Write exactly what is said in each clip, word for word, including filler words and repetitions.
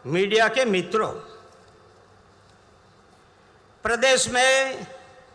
Media के मित्रों, प्रदेश में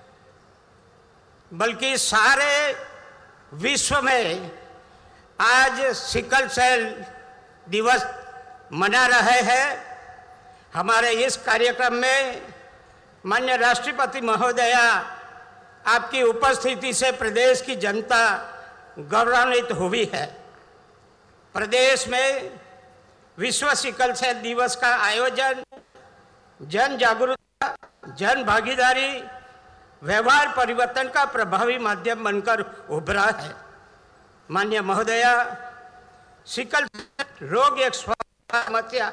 बल्कि सारे विश्व में आज सिकल सेल दिवस मना रहे हैं। हमारे इस कार्यक्रम में माननीय राष्ट्रपति महोदया आपकी उपस्थिति से प्रदेश की जनता गौरवान्वित हुई है। प्रदेश में विश्व सिकल सेल दिवस का आयोजन जन जागरूकता, जन भागीदारी, व्यवहार परिवर्तन का प्रभावी माध्यम बनकर उभरा है। माननीय महोदया, सिकल सेल रोग एक समस्या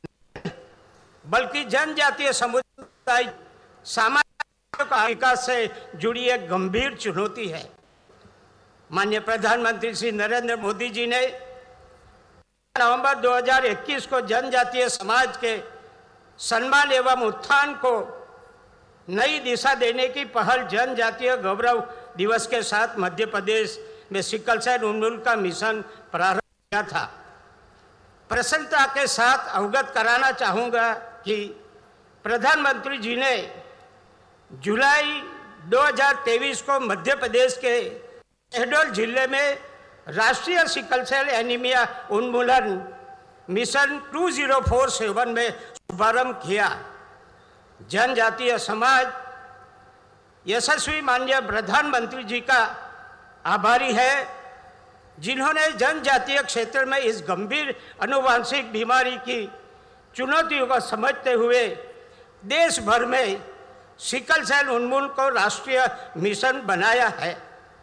बल्कि जनजातीय समुदाय सामाजिक विकास से जुड़ी एक गंभीर चुनौती है। माननीय प्रधानमंत्री श्री नरेंद्र मोदी जी ने नवंबर दो हज़ार इक्कीस को जनजातीय समाज के सम्मान एवं उत्थान को नई दिशा देने की पहल जनजातीय गौरव दिवस के साथ मध्य प्रदेश में सिकल सेल उन्मूलन का मिशन प्रारंभ किया था। प्रसन्नता के साथ अवगत कराना चाहूँगा कि प्रधानमंत्री जी ने जुलाई दो हज़ार तेईस को मध्य प्रदेश के शहडोल जिले में राष्ट्रीय सिकल सेल एनीमिया उन्मूलन मिशन दो हज़ार सैंतालीस में शुभारंभ किया। जनजातीय समाज यशस्वी माननीय प्रधानमंत्री जी का आभारी है, जिन्होंने जनजातीय क्षेत्र में इस गंभीर आनुवंशिक बीमारी की चुनौतियों को समझते हुए देश भर में सिकल सेल उन्मूलन को राष्ट्रीय मिशन बनाया है।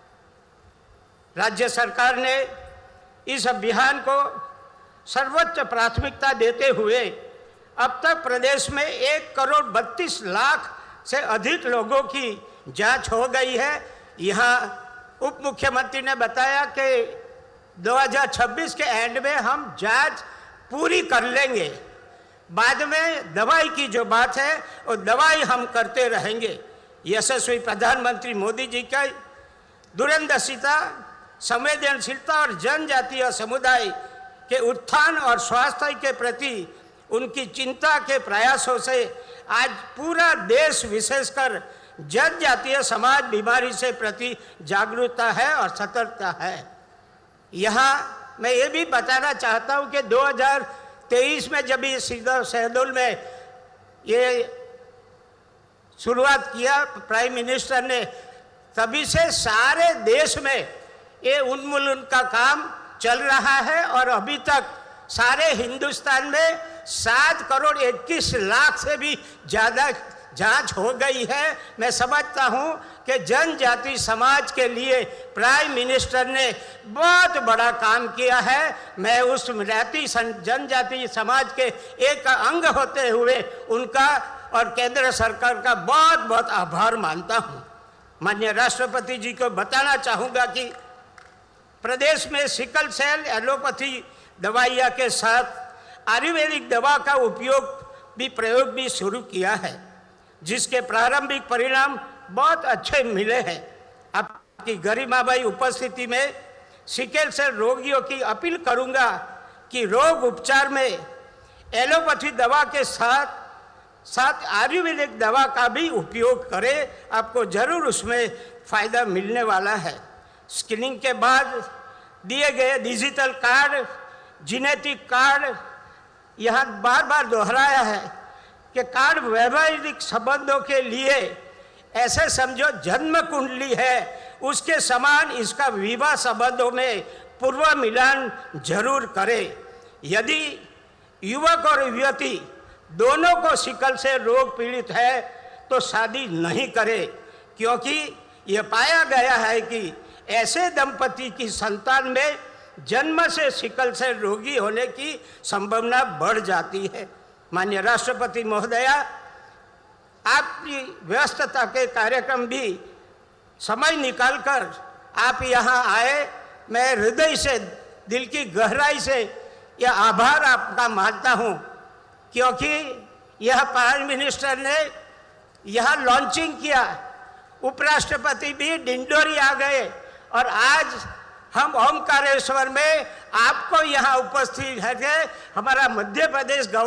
राज्य सरकार ने इस अभियान को सर्वोच्च प्राथमिकता देते हुए अब तक प्रदेश में एक करोड़ बत्तीस लाख से अधिक लोगों की जांच हो गई है। यहाँ उप मुख्यमंत्री ने बताया कि दो हज़ार छब्बीस के एंड में हम जांच पूरी कर लेंगे। बाद में दवाई की जो बात है वो दवाई हम करते रहेंगे। यशस्वी प्रधानमंत्री मोदी जी का दूरदर्शिता, संवेदनशीलता और जनजातीय समुदाय के उत्थान और स्वास्थ्य के प्रति उनकी चिंता के प्रयासों से आज पूरा देश विशेषकर जनजातीय समाज बीमारी से प्रति जागरूकता है और सतर्कता है। यहाँ मैं ये भी बताना चाहता हूँ कि दो हज़ार तेईस में जब ये शहडोल में ये शुरुआत किया प्राइम मिनिस्टर ने, तभी से सारे देश में ये उन्मूलन का काम चल रहा है और अभी तक सारे हिंदुस्तान में सात करोड़ इक्कीस लाख से भी ज़्यादा जांच हो गई है। मैं समझता हूं कि जनजाति समाज के लिए प्राइम मिनिस्टर ने बहुत बड़ा काम किया है। मैं उस जाति जनजाति समाज के एक अंग होते हुए उनका और केंद्र सरकार का बहुत बहुत आभार मानता हूं। माननीय राष्ट्रपति जी को बताना चाहूँगा कि प्रदेश में सिकल सेल एलोपैथी दवाइयाँ के साथ आयुर्वेदिक दवा का उपयोग भी प्रयोग भी शुरू किया है, जिसके प्रारंभिक परिणाम बहुत अच्छे मिले हैं। आपकी गरिमामयी उपस्थिति में सिकल सेल रोगियों की अपील करूंगा कि रोग उपचार में एलोपैथी दवा के साथ साथ आयुर्वेदिक दवा का भी उपयोग करें। आपको जरूर उसमें फायदा मिलने वाला है। स्क्रीनिंग के बाद दिए गए डिजिटल कार्ड, जेनेटिक कार्ड, यहाँ बार बार दोहराया है कि कार्ड वैवाहिक संबंधों के लिए ऐसे समझो जन्म कुंडली है, उसके समान इसका विवाह संबंधों में पूर्व मिलान जरूर करें। यदि युवक और युवती दोनों को सिकल से रोग पीड़ित है तो शादी नहीं करें, क्योंकि यह पाया गया है कि ऐसे दंपति की संतान में जन्म से सिकल से रोगी होने की संभावना बढ़ जाती है। माननीय राष्ट्रपति महोदया, आपकी व्यस्तता के कार्यक्रम भी समय निकालकर आप यहाँ आए, मैं हृदय से, दिल की गहराई से यह आभार आपका मानता हूँ, क्योंकि यह प्राइम मिनिस्टर ने यह लॉन्चिंग किया, उपराष्ट्रपति भी डिंडोरी आ गए और आज हम ओमकारेश्वर में आपको यहाँ उपस्थित है। हमारा मध्य प्रदेश